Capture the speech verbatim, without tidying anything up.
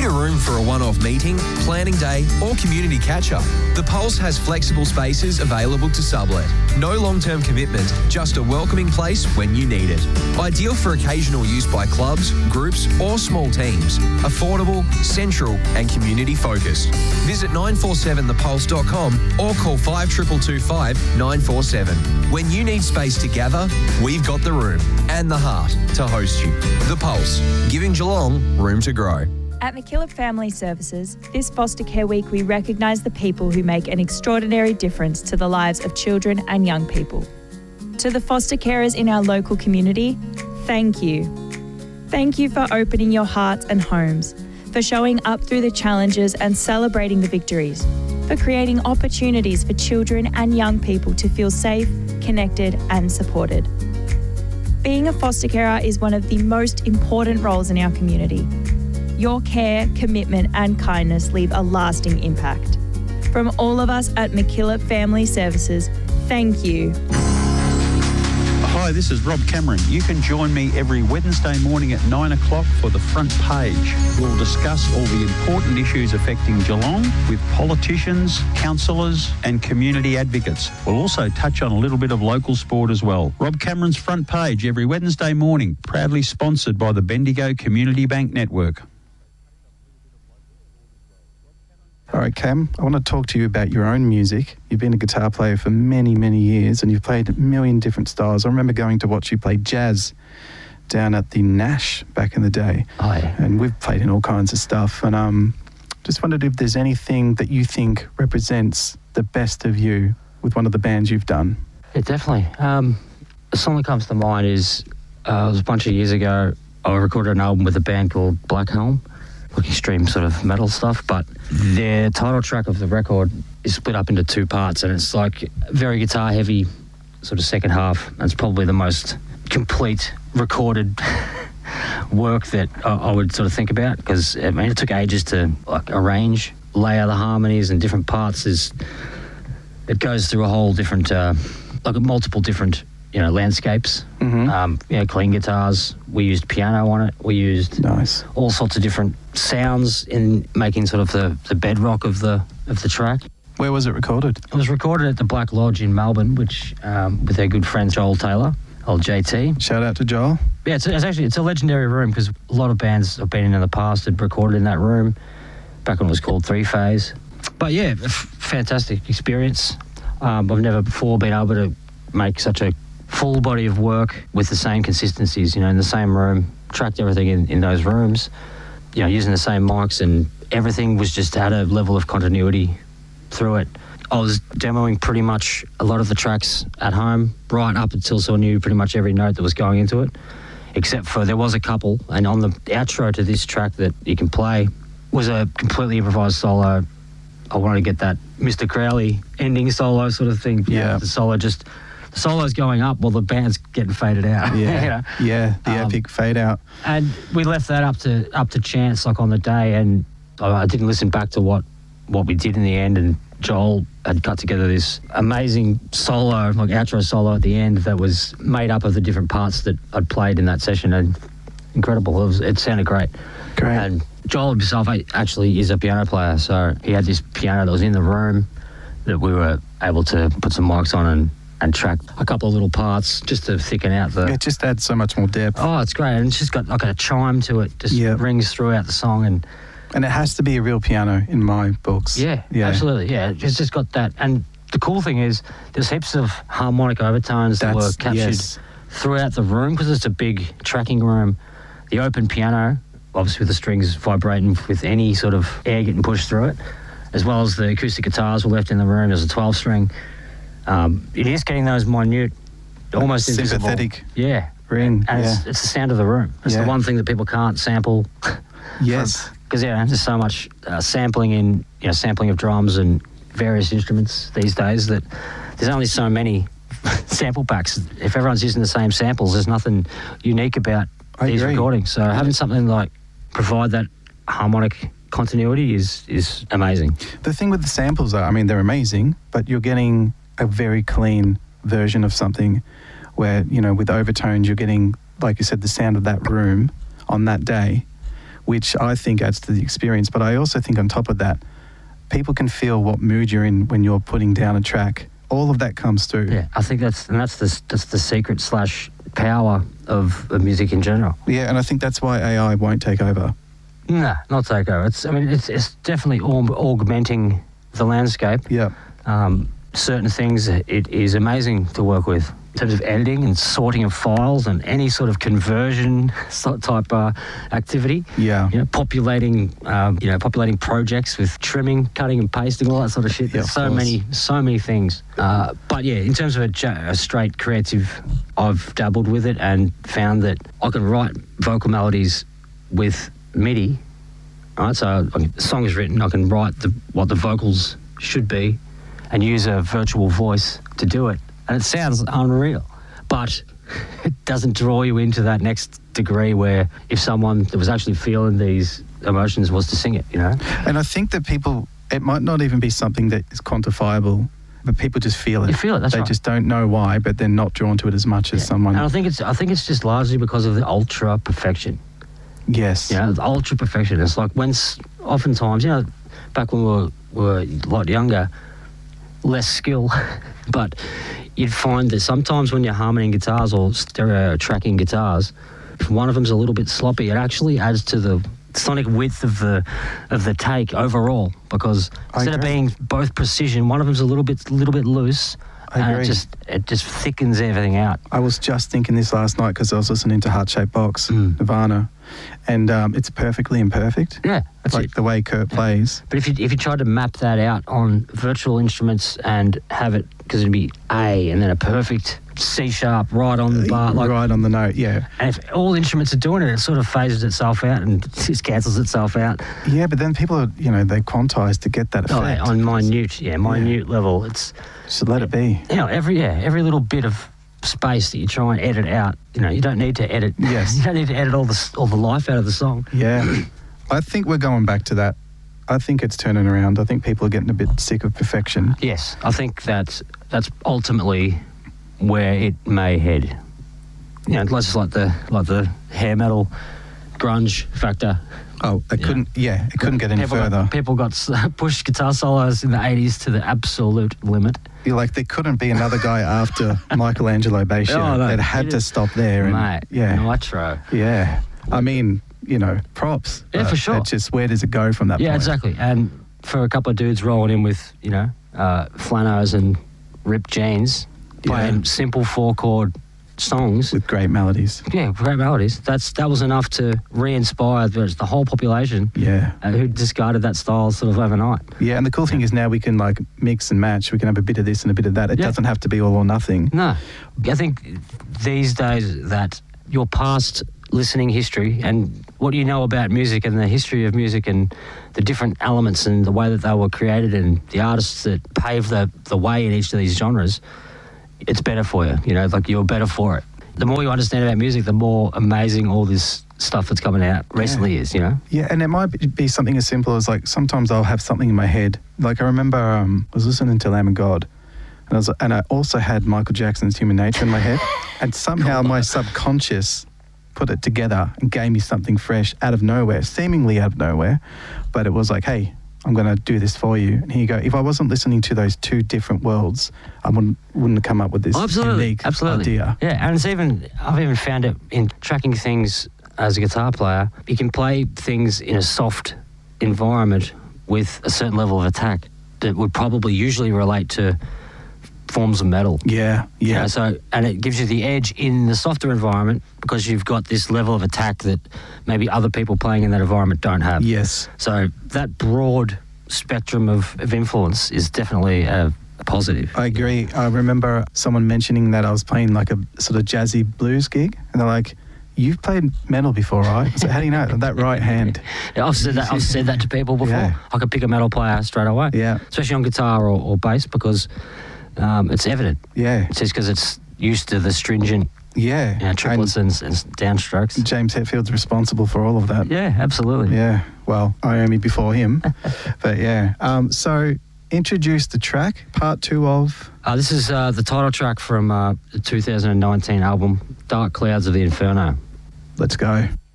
a room for a one-off meeting, planning day or community catch-up, The Pulse has flexible spaces available to sublet. No long-term commitment, just a welcoming place when you need it. Ideal for occasional use by clubs, groups or small teams. Affordable, central and community-focused. Visit nine four seven the pulse dot com or call five two two two five nine four seven. When you need space to gather, we've got the room and the heart to host you. The Pulse, giving Geelong room to grow. At MacKillop Family Services, this Foster Care Week we recognise the people who make an extraordinary difference to the lives of children and young people. To the foster carers in our local community, thank you. Thank you for opening your hearts and homes, for showing up through the challenges and celebrating the victories, for creating opportunities for children and young people to feel safe, connected and supported. Being a foster carer is one of the most important roles in our community. Your care, commitment and kindness leave a lasting impact. From all of us at MacKillop Family Services, thank you. Hi, this is Rob Cameron. You can join me every Wednesday morning at nine o'clock for The Front Page. We'll discuss all the important issues affecting Geelong with politicians, councillors and community advocates. We'll also touch on a little bit of local sport as well. Rob Cameron's Front Page every Wednesday morning, proudly sponsored by the Bendigo Community Bank Network. All right, Cam, I want to talk to you about your own music. You've been a guitar player for many, many years and you've played a million different styles. I remember going to watch you play jazz down at the Nash back in the day. Oh, yeah. And we've played in all kinds of stuff. And um, just wondered if there's anything that you think represents the best of you with one of the bands you've done. Yeah, definitely. Um, the song that comes to mind is, uh, it was a bunch of years ago, I recorded an album with a band called Black Helm. Like extreme sort of metal stuff, but their title track of the record is split up into two parts and it's like very guitar heavy sort of second half, and it's probably the most complete recorded work that I, I would sort of think about, because I mean it took ages to like arrange, layer the harmonies and different parts. Is it goes through a whole different uh, like multiple different you know, landscapes, mm-hmm. um, you know, clean guitars. We used piano on it. We used nice. all sorts of different sounds in making sort of the, the bedrock of the of the track. Where was it recorded? It was recorded at the Black Lodge in Melbourne, which um, with our good friend Joel Taylor, old J T. Shout out to Joel. Yeah, it's, it's actually it's a legendary room because a lot of bands I've been in in the past had recorded in that room back when it was called Three Phase. But yeah, a f- fantastic experience. Um, I've never before been able to make such a full body of work with the same consistencies, you know, in the same room, tracked everything in, in those rooms, you know, using the same mics, and everything was just at a level of continuity through it. I was demoing pretty much a lot of the tracks at home, right up until so I knew pretty much every note that was going into it, except for there was a couple, and on the outro to this track that you can play was a completely improvised solo. I wanted to get that Mister Crowley ending solo sort of thing. Yeah. The solo just... solo's going up while the band's getting faded out. Yeah, you know? yeah, the um, epic fade out. And we left that up to up to chance, like on the day, and I, I didn't listen back to what, what we did in the end, and Joel had cut together this amazing solo, like outro solo at the end that was made up of the different parts that I'd played in that session, and incredible. It, was, it sounded great. Great. And Joel himself actually is a piano player, so he had this piano that was in the room that we were able to put some mics on and and track a couple of little parts just to thicken out the... It just adds so much more depth. Oh, it's great. And it's just got like a chime to it, just yep. rings throughout the song. And and it has to be a real piano in my books. Yeah, yeah. absolutely, yeah. It's just got that. And the cool thing is there's heaps of harmonic overtones That's, that were captured yes. throughout the room, because it's a big tracking room. The open piano, obviously with the strings vibrating with any sort of air getting pushed through it, as well as the acoustic guitars were left in the room. There's a twelve string. Um, it is getting those minute, almost sympathetic invisible. Yeah. ring. And yeah. it's, it's the sound of the room. It's yeah. the one thing that people can't sample. Yes. Because, yeah, there's so much uh, sampling in, you know, sampling of drums and various instruments these days that there's only so many sample packs. If everyone's using the same samples, there's nothing unique about I these agree. recordings. So having something like provide that harmonic continuity is is amazing. The thing with the samples are, I mean, they're amazing, but you're getting a very clean version of something where, you know, with overtones, you're getting, like you said, the sound of that room on that day, which I think adds to the experience. But I also think on top of that, people can feel what mood you're in when you're putting down a track. All of that comes through. Yeah, I think that's and that's the that's the secret slash power of, of music in general. Yeah, and I think that's why A I won't take over. No, not take over. It's I mean it's it's definitely aug- augmenting the landscape. Yeah. Um, certain things it is amazing to work with in terms of editing and sorting of files and any sort of conversion sort type uh, activity. Yeah. You know, populating, um, you know, populating projects with trimming, cutting and pasting, all that sort of shit. Yeah, There's of so course. many, so many things. Uh, but yeah, in terms of a, ja- a straight creative, I've dabbled with it and found that I can write vocal melodies with MIDI. Right, so I can, the song is written, I can write the, what the vocals should be and use a virtual voice to do it. And it sounds unreal, but it doesn't draw you into that next degree where if someone that was actually feeling these emotions was to sing it, you know? And I think that people, it might not even be something that is quantifiable, but people just feel it. You feel it, that's They right. just don't know why, but they're not drawn to it as much as someone. And I think it's I think it's just largely because of the ultra perfection. Yes. You know, the ultra perfection. It's like when s- oftentimes, you know, back when we were, were a lot younger, less skill, but you'd find that sometimes when you're harmoning guitars or stereo tracking guitars, if one of them's a little bit sloppy, it actually adds to the sonic width of the of the take overall, because I instead of agree. being both precision, one of them's a little bit little bit loose. I and agree. it just it just thickens everything out. I was just thinking this last night because I was listening to Heart Shaped Box, Mm. Nirvana, and um, it's perfectly imperfect. Yeah, that's like it. the way Kurt plays. But if you if you tried to map that out on virtual instruments and have it, because it'd be A and then a perfect C sharp right on the bar, like, right on the note, yeah. and if all instruments are doing it, it sort of phases itself out and just cancels itself out. Yeah, but then people are, you know, they quantize to get that Oh, effect. on minute, yeah, minute level, it's So let it be. you know every yeah every little bit of space that you try and edit out. You know, you don't need to edit. Yes. you don't need to edit all the s- all the life out of the song. Yeah. I think we're going back to that. I think it's turning around. I think people are getting a bit sick of perfection. Yes, I think that's that's ultimately where it may head. You know, it's just like the like the hair metal grunge factor. Oh, it Yeah. couldn't, yeah, it couldn't get any people further. Got, people got s- pushed guitar solos in the eighties to the absolute limit. You're like, there couldn't be another guy after Michelangelo Baccio. Oh, no, It had it to is- stop there. And, Mate, yeah. Nitro. Yeah. I mean, you know, props. Yeah, but for sure. It's just, where does it go from that Yeah, point? exactly. And for a couple of dudes rolling in with, you know, uh, flanos and ripped jeans, Yeah. playing simple four chord songs. With great melodies. Yeah, great melodies. That's that was enough to re-inspire the, the whole population Yeah. uh, who discarded that style sort of overnight. Yeah, and the cool thing is now we can like mix and match. We can have a bit of this and a bit of that. It Yeah. doesn't have to be all or nothing. No, I think these days that your past listening history and what you know about music and the history of music and the different elements and the way that they were created and the artists that paved the, the way in each of these genres, it's better for you. You know, like you're better for it. The more you understand about music, the more amazing all this stuff that's coming out recently is, you know? Yeah, and it might be- be something as simple as like sometimes I'll have something in my head. Like I remember um, I was listening to Lamb of God, and I was and I also had Michael Jackson's Human Nature in my head, and somehow my subconscious put it together and gave me something fresh out of nowhere, seemingly out of nowhere, but it was like, hey, I'm going to do this for you. And here you go. If I wasn't listening to those two different worlds, I wouldn't wouldn't have come up with this Absolutely, unique absolutely. idea. Yeah, and it's even I've even found it in tracking things as a guitar player. You can play things in a soft environment with a certain level of attack that would probably usually relate to forms of metal. Yeah, You yeah. know, so and it gives you the edge in the softer environment because you've got this level of attack that maybe other people playing in that environment don't have. Yes. So that broad spectrum of, of influence is definitely a, a positive. I agree. I remember someone mentioning that I was playing like a sort of jazzy blues gig, and they're like, "You've played metal before, right?" I said, "How do you know that right hand?" Yeah, I've said that. I've said that to people before. Yeah. I could pick a metal player straight away. Yeah. Especially on guitar or, or bass because um, it's evident. Yeah, It's just because it's used to the stringent yeah. you know, triplets and, and downstrokes. And James Hetfield's responsible for all of that. Yeah, absolutely. Yeah. Well, Iommi before him, but yeah. Um, so introduce the track, part two of. Uh, this is uh, the title track from uh, the two thousand nineteen album, Dark Clouds of the Inferno. Let's go.